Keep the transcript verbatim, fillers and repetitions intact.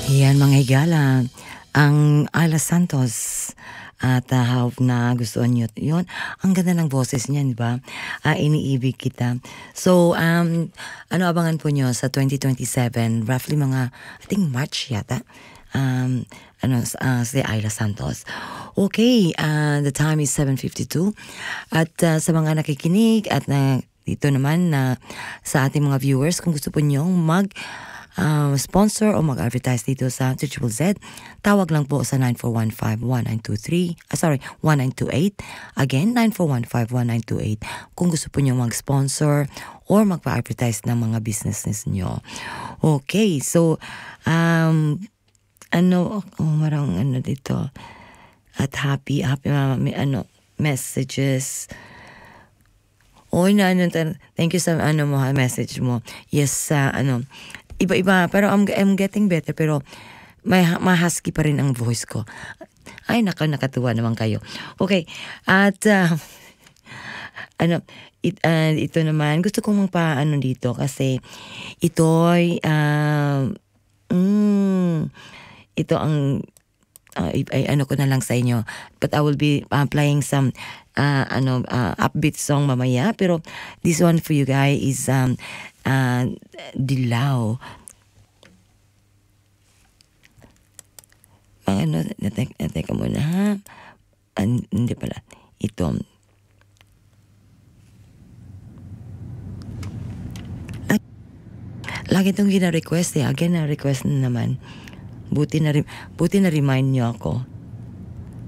Yan mga higala, ang Ayla Santos at uh, hope na gustuhan nyo yun. Ang ganda ng boses niya, di ba? Uh, iniibig kita. So, um, ano abangan po nyo sa twenty twenty-seven? Roughly mga, I think March yata. Um, ano, uh, si Ayla Santos. Okay, uh, the time is seven fifty-two. At uh, sa mga nakikinig at na dito naman na uh, sa ating mga viewers, kung gusto po nyong mag Uh, sponsor o mag-advertise dito sa Triple Z, tawag lang po sa nine four one five, one nine two three, ah, sorry, one nine two eight. Again, nine four one five, one nine two eight. Kung gusto po nyo mag-sponsor or magpa-advertise ng mga businesses nyo. Okay, so, um, ano, oh, marang ano dito. At happy, happy, uh, may ano, messages. Oy, na, ano, thank you sa, ano mo, message mo. Yes, sa, uh, ano, iba-iba, pero I'm, I'm getting better, pero may mahusky pa rin ang voice ko. Ay, naka, nakatuwa naman kayo. Okay, at uh, ano, it, uh, ito naman, gusto kong magpa, ano dito, kasi ito'y, uh, mm, ito ang, uh, ay, ano ko na lang sa inyo, but I will be uh, playing some, uh, ano, uh, upbeat song mamaya, pero this one for you guys is, um, Uh, Dilaw. Ano, natek, nateka muna ha. An, hindi pala. Ito. At, lagi itong gina-request eh. Again, na-request na naman. Buti na, buti na remind nyo ako.